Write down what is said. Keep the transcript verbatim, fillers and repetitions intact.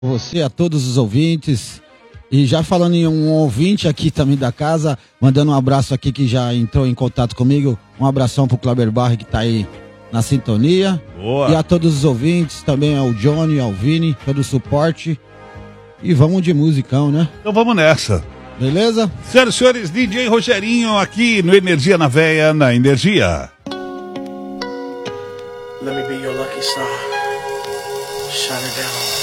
Você, a todos os ouvintes. E já falando em um ouvinte aqui também da casa, mandando um abraço aqui que já entrou em contato comigo. Um abração pro Kleber Barre que tá aí na sintonia. Boa. E a todos os ouvintes, também ao Johnny, ao Vini, todo o suporte. E vamos de musicão, né? Então vamos nessa. Beleza? Senhoras e senhores, D J Rogerinho aqui no Energia na Veia, na Energia. Let me be your lucky star. Shine it down.